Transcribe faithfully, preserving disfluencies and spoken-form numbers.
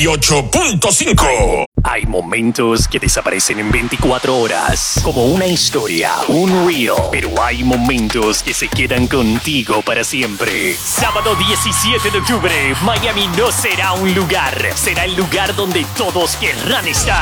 ocho punto cinco. Hay momentos que desaparecen en veinticuatro horas, como una historia, un reel, pero hay momentos que se quedan contigo para siempre. Sábado diecisiete de octubre, Miami no será un lugar, será el lugar donde todos querrán estar.